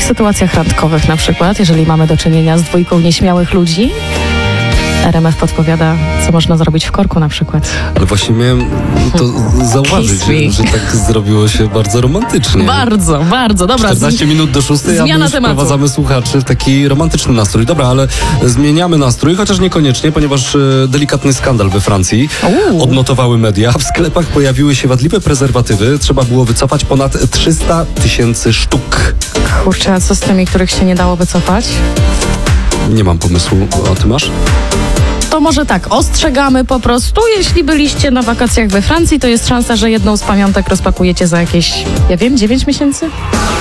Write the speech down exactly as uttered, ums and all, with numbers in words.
sytuacjach randkowych na przykład, jeżeli mamy do czynienia z dwójką nieśmiałych ludzi, R M F podpowiada, co można zrobić w korku na przykład. Ale właśnie miałem to zauważyć, że, że tak zrobiło się bardzo romantycznie. Bardzo, bardzo. Dobra. czternaście minut do szóstej, a my już tematu. wprowadzamy słuchaczy w taki romantyczny nastrój. Dobra, ale zmieniamy nastrój, chociaż niekoniecznie, ponieważ e, delikatny skandal we Francji Uuu. odnotowały media. W sklepach pojawiły się wadliwe prezerwatywy. Trzeba było wycofać ponad trzysta tysięcy sztuk. Kurczę, a co z tymi, których się nie dało wycofać? Nie mam pomysłu. A ty masz? To może tak, ostrzegamy po prostu, jeśli byliście na wakacjach we Francji, to jest szansa, że jedną z pamiątek rozpakujecie za jakieś, ja wiem, dziewięć miesięcy?